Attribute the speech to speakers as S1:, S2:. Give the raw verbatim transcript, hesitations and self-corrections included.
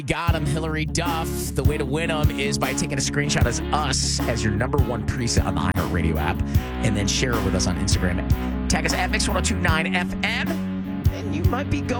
S1: Got him, Hillary Duff. The way to win them is by taking a screenshot as us as your number one preset on the iHeartRadio app, and then share it with us on Instagram. Tag us at Mix ten twenty-nine F M, and you might be going